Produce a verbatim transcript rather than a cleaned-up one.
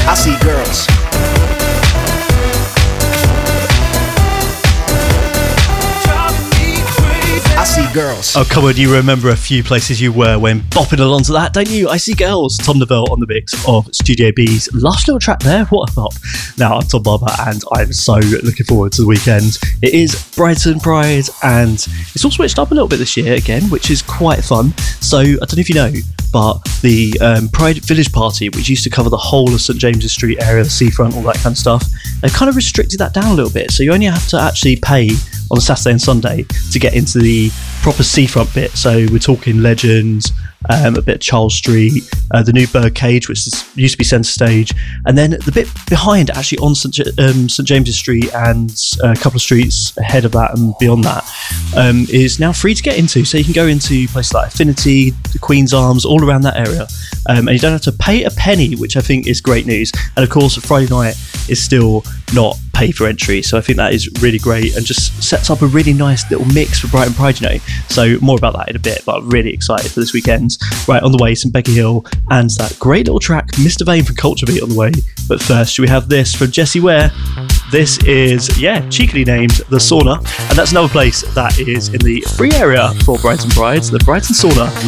I see girls. I see girls. Oh, come on, you remember a few places you were when bopping along to that, don't you? I see girls. Tom Neville on the mix of Studio B's last little track there. What a thought. Now, I'm Tom Barber and I'm so looking forward to the weekend. It is Brighton Pride and it's all switched up a little bit this year again, which is quite fun. So, I don't know if you know, but the um, Pride Village Party, which used to cover the whole of St James's Street area, the seafront, all that kind of stuff, they've kind of restricted that down a little bit. So you only have to actually pay on a Saturday and Sunday to get into the proper seafront bit. So we're talking Legends, um, a bit of Charles Street, uh, the new Birdcage, which is, used to be centre stage, and then the bit behind, actually on St J- um, St James's Street and a couple of streets ahead of that and beyond that, um, is now free to get into. So you can go into places like Affinity, the Queen's Arms, all around that area, um, and you don't have to pay a penny, which I think is great news. And of course, Friday night is still not pay for entry, so I think that is really great and just sets up a really nice little mix for Brighton Pride, you know. So more about that in a bit, but I'm really excited for this weekend. Right, on the way, some Becky Hill and that great little track Mister Vane from Culture Beat on the way. But first, should we have this from Jessie Ware? This is, yeah, cheekily named The Sauna, and that's another place that is in the free area for Brighton Pride, the Brighton Sauna.